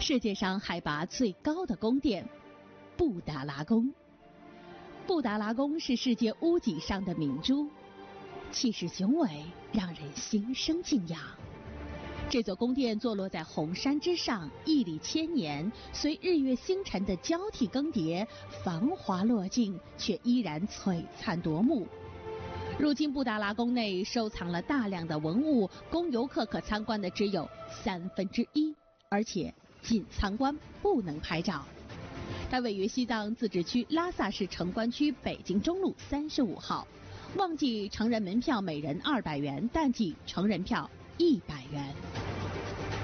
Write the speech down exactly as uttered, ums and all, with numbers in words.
世界上海拔最高的宫殿——布达拉宫。布达拉宫是世界屋脊上的明珠，气势雄伟，让人心生敬仰。这座宫殿坐落在红山之上，屹立千年，随日月星辰的交替更迭，繁华落尽，却依然璀璨夺目。如今布达拉宫内收藏了大量的文物，供游客可参观的只有三分之一，而且仅参观不能拍照。它位于西藏自治区拉萨市城关区北京中路三十五号，旺季成人门票每人二百元，淡季成人票一百元。